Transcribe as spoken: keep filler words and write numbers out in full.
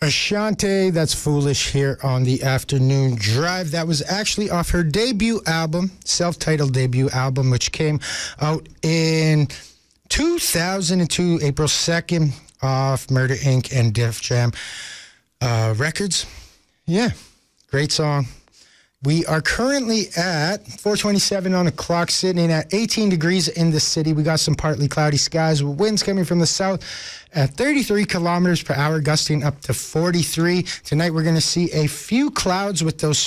Ashanti, that's Foolish here on the Afternoon Drive. That was actually off her debut album, self-titled debut album, which came out in two thousand two, April second, off Murder Incorporated and Def Jam uh, Records. Yeah, great song. We are currently at four twenty-seven on the clock, sitting at eighteen degrees in the city. We got some partly cloudy skies with winds coming from the south at thirty-three kilometers per hour, gusting up to forty-three. Tonight we're going to see a few clouds with those